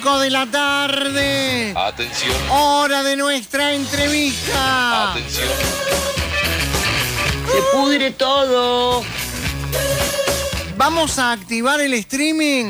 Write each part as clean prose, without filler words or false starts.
De la tarde. Atención. Hora de nuestra entrevista. Atención. Se pudre todo. Vamos a activar el streaming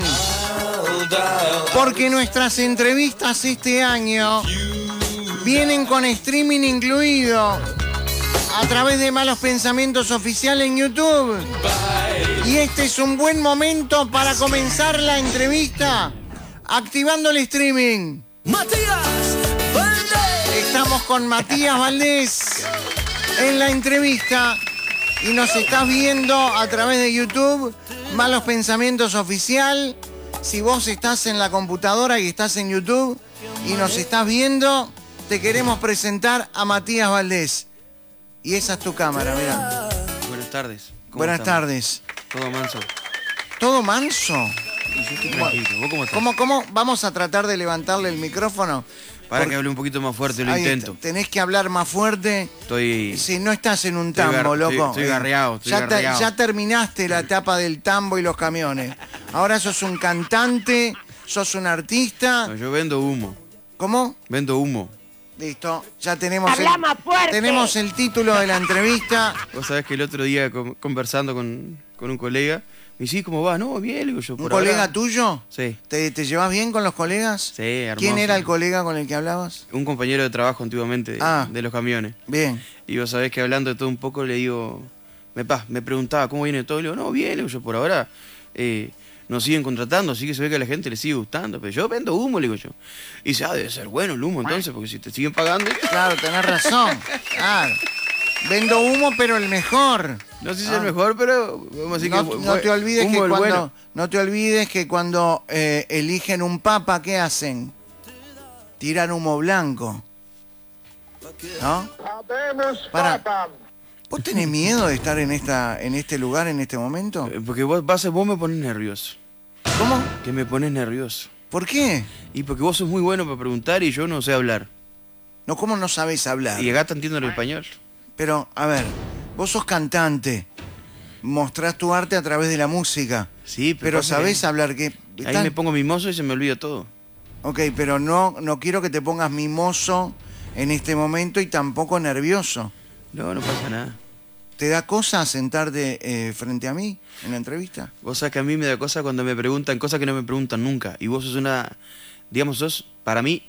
porque nuestras entrevistas este año vienen con streaming incluido a través de Malos Pensamientos Oficial en YouTube. Y este es un buen momento para comenzar la entrevista activando el streaming. Matías Valdés. Estamos con Matías Valdés en la entrevista y nos estás viendo a través de YouTube, Malos Pensamientos Oficial. Si vos estás en la computadora y estás en YouTube y nos estás viendo, te queremos presentar a Matías Valdés. Y esa es tu cámara, mirá. Buenas tardes. Buenas tardes. Todo manso. ¿Todo manso? Y yo estoy tranquilo. ¿Vos cómo estás? ¿Cómo? Vamos a tratar de levantarle el micrófono. Para que hable un poquito más fuerte, lo Ahí intento. tenés que hablar más fuerte. Estoy... Si no estás en un tambo, loco. Estoy garreado, Ya terminaste la etapa del tambo y los camiones. Ahora sos un cantante, sos un artista. No, yo vendo humo. ¿Cómo? Vendo humo. Listo, ya tenemos Habla más fuerte. tenemos el título de la entrevista. Vos sabés que el otro día conversando con un colega, me dice, ¿cómo va? No, bien, le digo yo. ¿Un por colega ahora... tuyo? Sí. ¿Te llevas bien con los colegas? Sí, hermoso. ¿Quién era el colega con el que hablabas? Un compañero de trabajo antiguamente de los camiones. Bien. Y vos sabés que hablando de todo un poco le digo... Me preguntaba cómo viene todo. Le digo, no, bien, le digo yo, por ahora nos siguen contratando, así que se ve que a la gente le sigue gustando. Pero yo vendo humo, le digo yo. Y dice, debe ser bueno el humo entonces, porque si te siguen pagando... Claro, tenés razón. Claro. Vendo humo, pero el mejor. No sé si es el mejor, pero vamos a decir que... No te olvides humo que el cuando, bueno. no te olvides que cuando eligen un papa, ¿qué hacen? Tiran humo blanco. ¿No? Para. ¿Vos tenés miedo de estar en este lugar en este momento? Porque vos me pones nervioso. ¿Cómo? Que me pones nervioso. ¿Por qué? Y porque vos sos muy bueno para preguntar y yo no sé hablar. No, ¿cómo no sabés hablar? Y acá te entiendo el español. Pero, a ver, vos sos cantante. Mostrás tu arte a través de la música. Sí, Pero pasa sabés que hablar que... ahí me pongo mimoso y se me olvida todo. Ok, pero no quiero que te pongas mimoso en este momento y tampoco nervioso. No, no pasa nada. ¿Te da cosa sentarte frente a mí en la entrevista? Vos sabés que a mí me da cosa cuando me preguntan cosas que no me preguntan nunca. Y vos sos una... Digamos, sos, para mí,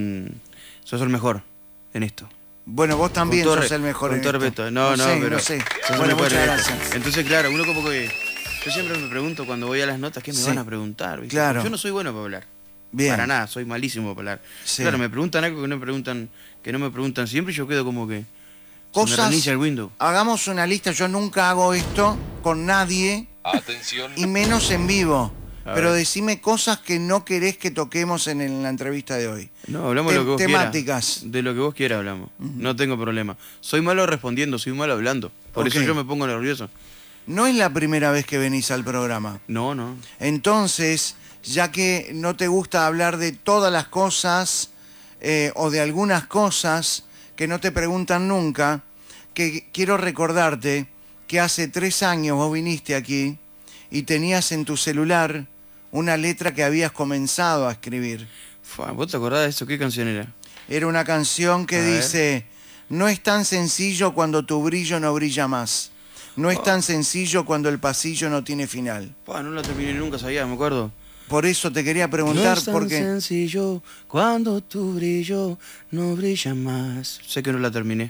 sos el mejor en esto. Bueno, vos también sos el mejor con en todo esto. respeto. No, pero... No sé. sos Bueno, el mejor muchas en esto. gracias. Entonces, claro, uno como que... Yo siempre me pregunto cuando voy a las notas, ¿qué me Sí. van a preguntar? ¿Viste? Claro. Yo no soy bueno para hablar. Bien. Para nada, soy malísimo para hablar. Sí. Claro, me preguntan algo que no me preguntan siempre y yo quedo como que... se me Cosas... reinicia el window. Hagamos una lista. Yo nunca hago esto con nadie Atención. y menos en vivo. A Pero ver. decime cosas que no querés que toquemos en la entrevista de hoy. No, hablamos de lo que vos Temáticas. quieras. De lo que vos quieras hablamos. No tengo problema. Soy malo respondiendo, soy malo hablando. Por Ok. eso yo me pongo nervioso. No es la primera vez que venís al programa. No, no. Entonces, ya que no te gusta hablar de todas las cosas o de algunas cosas que no te preguntan nunca, que quiero recordarte que hace 3 años vos viniste aquí y tenías en tu celular una letra que habías comenzado a escribir. Fua, ¿vos te acordás de eso? ¿Qué canción era? Era una canción que A ver. dice, no es tan sencillo cuando tu brillo no brilla más. No es tan sencillo cuando el pasillo no tiene final. Fua, no la terminé nunca, sabía, me acuerdo. Por eso te quería preguntar, no es tan porque... sencillo cuando tu brillo no brilla más. Sé que no la terminé.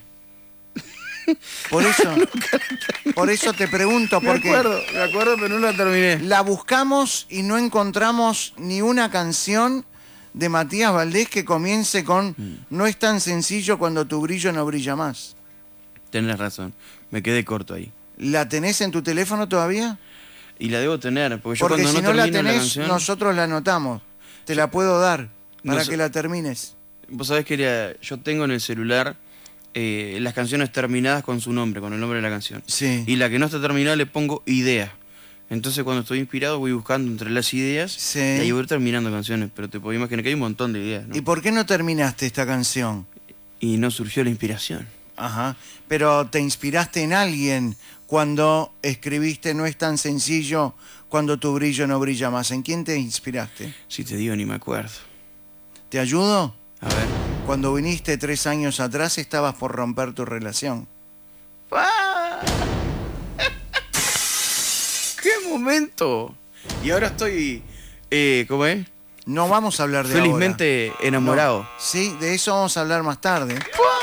Por eso te pregunto, porque me acuerdo, pero no la terminé. la buscamos y no encontramos ni una canción de Matías Valdés que comience con no es tan sencillo cuando tu brillo no brilla más. Tenés razón, me quedé corto ahí. ¿La tenés en tu teléfono todavía? Y la debo tener, porque yo Porque cuando si no no la termino la tenés, canción... nosotros la anotamos. Te la puedo dar para No sé- que la termines. Vos sabés que yo tengo en el celular las canciones terminadas con su nombre, con el nombre de la canción. Sí. Y la que no está terminada le pongo idea. Entonces cuando estoy inspirado voy buscando entre las ideas Sí. y ahí voy terminando canciones. Pero te puedo imaginar que hay un montón de ideas, ¿no? ¿Y por qué no terminaste esta canción? Y no surgió la inspiración. Ajá. Pero te inspiraste en alguien cuando escribiste no es tan sencillo cuando tu brillo no brilla más. ¿En quién te inspiraste? Si te digo, ni me acuerdo. ¿Te ayudo? A ver. Cuando viniste 3 años atrás estabas por romper tu relación. ¡Ah! ¡Qué momento! Y ahora estoy, ¿cómo es? No vamos a hablar de Felizmente ahora. enamorado. No. Sí, de eso vamos a hablar más tarde.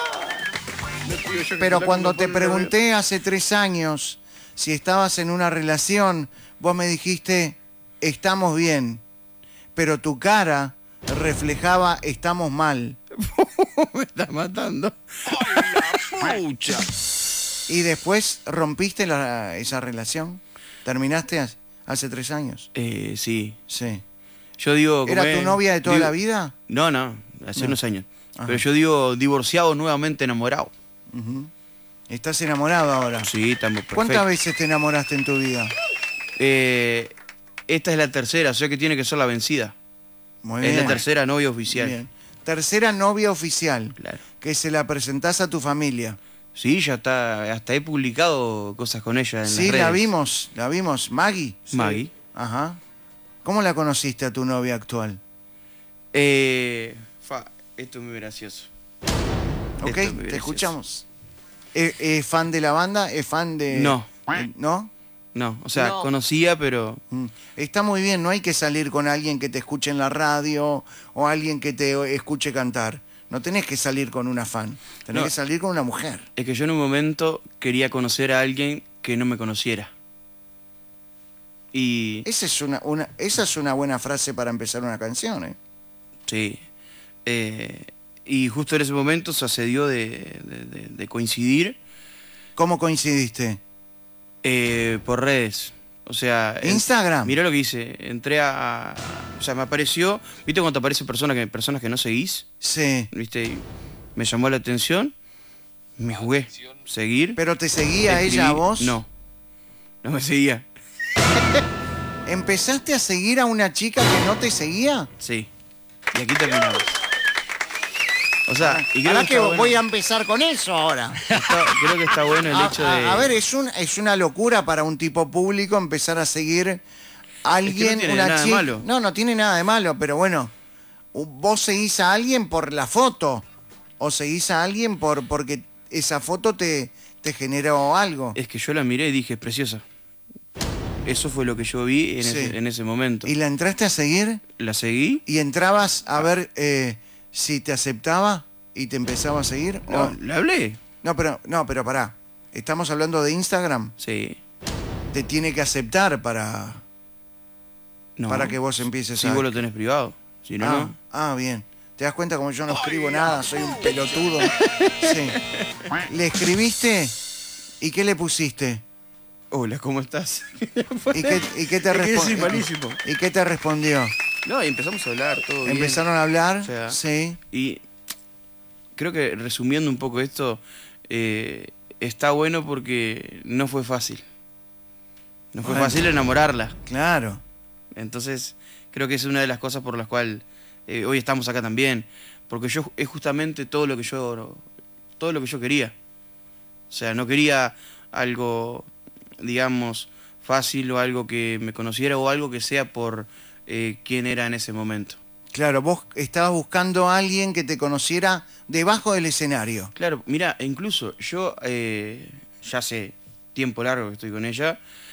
Pero cuando te pregunté hace 3 años si estabas en una relación, vos me dijiste, estamos bien. Pero tu cara reflejaba, estamos mal. Me estás matando. ¡Pucha! Y después rompiste esa relación. ¿Terminaste hace 3 años? Sí. Sí. Yo digo... ¿Era ¿cómo tu es? novia de toda Digo- la vida? No, hace No. unos años. Ajá. Pero yo digo divorciado, nuevamente enamorado. Ujú. ¿Estás enamorado ahora? Sí, estamos perfectos. ¿Cuántas veces te enamoraste en tu vida? Esta es la tercera, o sea que tiene que ser la vencida. Muy Es bien. la tercera novia oficial. Bien. Tercera novia oficial. Claro. Que se la presentás a tu familia. Sí, ya está, hasta he publicado cosas con ella en Sí, las redes. la vimos. Maggie. Maggie. Ajá. ¿Cómo la conociste a tu novia actual? Esto es muy gracioso. Ok, Esto es muy te gracioso. escuchamos. ¿Es fan de la banda? ¿Es fan de...? No. ¿No? No, o sea, No. conocía, pero... Mm. Está muy bien, no hay que salir con alguien que te escuche en la radio o alguien que te escuche cantar. No tenés que salir con una fan, tenés No. que salir con una mujer. Es que yo en un momento quería conocer a alguien que no me conociera. Y... Esa es una buena frase para empezar una canción, ¿eh? Sí. Y justo en ese momento sucedió de coincidir ¿Cómo coincidiste? por redes. O sea... ¿Instagram? Mirá lo que hice. Entré o sea, me apareció... ¿Viste cuando te aparecen personas que no seguís? Sí. ¿Viste? Y me llamó la atención. Me jugué. Seguir. ¿Pero te seguía escribí- ella a vos? No. No me seguía. ¿Empezaste a seguir a una chica que no te seguía? Sí. Y aquí terminamos. O sea, y creo Ahora que está bueno- voy a empezar con eso ahora. creo que está bueno el hecho de... A ver, es una locura para un tipo público empezar a seguir a alguien, tiene una nada de chica. malo. No, no tiene nada de malo, pero bueno, vos seguís a alguien por la foto o seguís a alguien porque esa foto te generó algo. Es que yo la miré y dije, es preciosa. Eso fue lo que yo vi en, Sí. en ese momento. ¿Y la entraste a seguir? La seguí. ¿Y entrabas a ver si te aceptaba y te empezaba a seguir? No, ¿O- ¿la hablé? No, pero pará. Estamos hablando de Instagram. Sí. Te tiene que aceptar para No. que vos empieces Si a... vos lo tenés privado. Si no, no. Bien. ¿Te das cuenta como yo no escribo nada? Soy un pelotudo. Sí. ¿Le escribiste? ¿Y qué le pusiste? Hola, ¿cómo estás? ¿Y qué te Es que respondió? soy malísimo. ¿Y qué te respondió? No, y empezamos a hablar, todo bien. ¿Empezaron a hablar? O sea, Sí. Y creo que resumiendo un poco esto, está bueno porque no fue fácil. No fue Bueno. fácil enamorarla. Claro. Entonces, creo que es una de las cosas por las cuales hoy estamos acá también. Porque yo es justamente todo lo que yo quería. O sea, no quería algo, digamos, fácil o algo que me conociera o algo que sea por quién era en ese momento. Claro, vos estabas buscando a alguien que te conociera debajo del escenario. Claro, mira, incluso yo ya hace tiempo largo que estoy con ella